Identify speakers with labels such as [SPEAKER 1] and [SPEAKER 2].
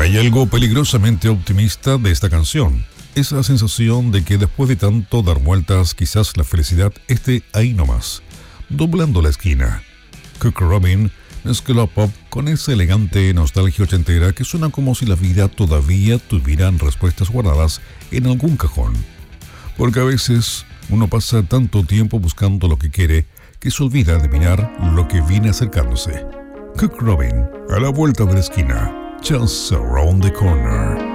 [SPEAKER 1] Hay algo peligrosamente optimista de esta canción. Esa sensación de que después de tanto dar vueltas, quizás la felicidad esté ahí nomás, doblando la esquina. Cook Robin mezcla pop con esa elegante nostalgia ochentera que suena como si la vida todavía tuviera respuestas guardadas en algún cajón. Porque a veces uno pasa tanto tiempo buscando lo que quiere que se olvida de mirar lo que viene acercándose. Cook Robin, a la vuelta de la esquina. Just around the corner.